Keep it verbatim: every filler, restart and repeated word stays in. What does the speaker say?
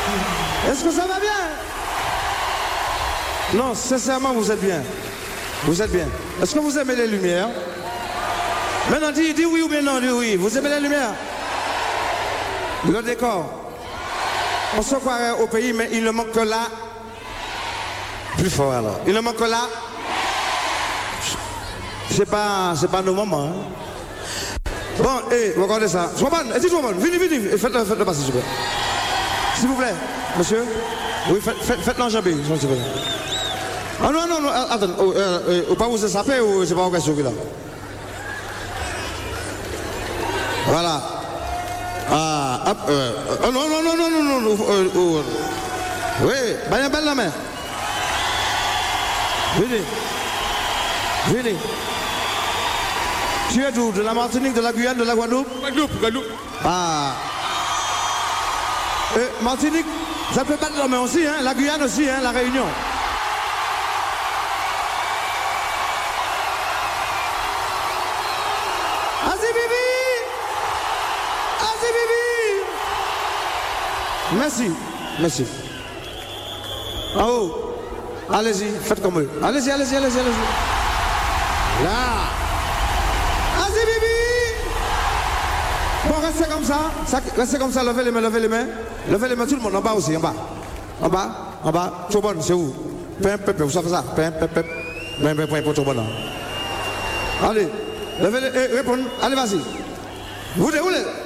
Est-ce que ça va bien? Non, sincèrement, vous êtes bien. Vous êtes bien. Est-ce que vous aimez les lumières? Maintenant, dis, dis oui ou bien non, dis oui. Vous aimez les lumières? Le décor. On se croirait au pays, mais il ne manque que là. Plus fort alors. Il ne manque que là. C'est pas, c'est pas nos moments. Hein. Bon, et hey, regardez ça. Joanne, dites-moi, venez, venez, faites-le, faites-le passer, s'il vous plaît. S'il vous plaît, monsieur. Oui, faites, faites, faites l'enjamber, s'il vous plaît. Ah non, non, non, attends, oh, euh, euh, pas vous se saper ou c'est pas encore sûr que là. Voilà. Ah, hop, euh, euh, non, non, non, non, non, non, euh, euh, oui, bien belle la main. Venez. Venez. Tu es d'où? De la Martinique, de la Guyane, de la Guadeloupe? Guadeloupe, Guadeloupe. Ah. Euh, Martinique, ça peut battre la main aussi, hein, la Guyane aussi, hein, la Réunion. Merci, merci. En haut, allez-y, faites comme eux. Allez-y, allez-y, allez-y, allez-y. Là. Allez-y, Bibi. Bon, restez comme ça. ça. Restez comme ça, levez les mains, levez les mains. Levez les mains, tout le monde, en bas aussi, en bas. En bas, en bas. Tout bon, c'est où? Pim, pim, pim, vous savez ça? Pim, pim, pim. Pim, pim, pim, pour tout bon. Allez, levez les, eh, répondez. Allez, vas-y. Vous, vous,